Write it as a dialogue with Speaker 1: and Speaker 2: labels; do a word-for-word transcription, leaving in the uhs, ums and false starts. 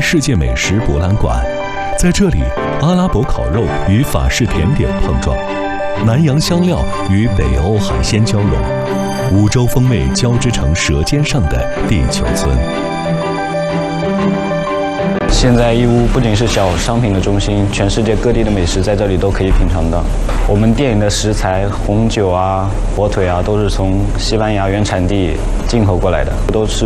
Speaker 1: 世界美食博览馆。在这里，阿拉伯烤肉与法式甜点碰撞，南洋香料与北欧海鲜交融，五洲风味交织成舌尖上的地球村。
Speaker 2: 现在义乌不仅是小商品的中心，全世界各地的美食在这里都可以品尝到。我们店里的食材，红酒啊、火腿啊，都是从西班牙原产地进口过来的，都是